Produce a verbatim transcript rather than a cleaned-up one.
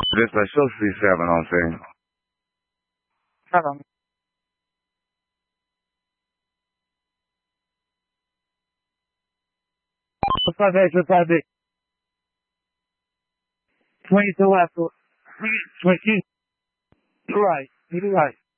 Just like social street seven on saying. Seven. Five extra five big. Twenty to left. Twenty. Right. To the right.